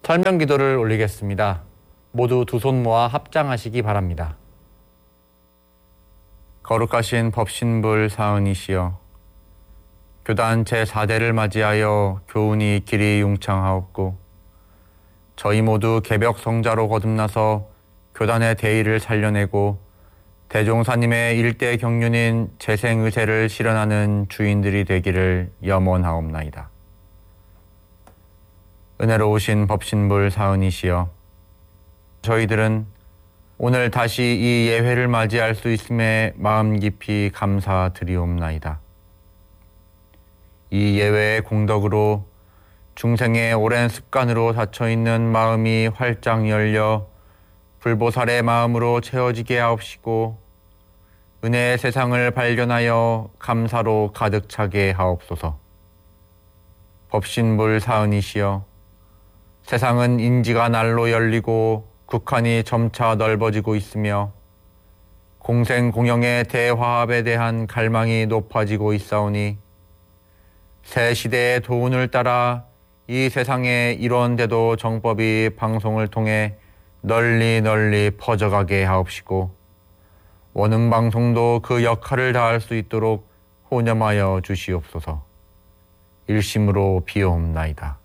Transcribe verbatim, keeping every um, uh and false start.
설명 기도를 올리겠습니다. 모두 두 손 모아 합장하시기 바랍니다. 거룩하신 법신불 사은이시여, 교단 제사 대를 맞이하여 교훈이 길이 융창하옵고 저희 모두 개벽 성자로 거듭나서 교단의 대의를 살려내고 대종사님의 일대 경륜인 재생의세를 실현하는 주인들이 되기를 염원하옵나이다. 은혜로우신 법신불 사은이시여, 저희들은 오늘 다시 이 예회를 맞이할 수 있음에 마음 깊이 감사드리옵나이다. 이 예외의 공덕으로 중생의 오랜 습관으로 닫혀있는 마음이 활짝 열려 불보살의 마음으로 채워지게 하옵시고 은혜의 세상을 발견하여 감사로 가득 차게 하옵소서. 법신불 사은이시여, 세상은 인지가 날로 열리고 국한이 점차 넓어지고 있으며 공생공영의 대화합에 대한 갈망이 높아지고 있사오니 새 시대의 도운을 따라 이 세상의 일원대도 정법이 방송을 통해 널리 널리 퍼져가게 하옵시고 원음방송도 그 역할을 다할 수 있도록 호념하여 주시옵소서. 일심으로 비옵나이다.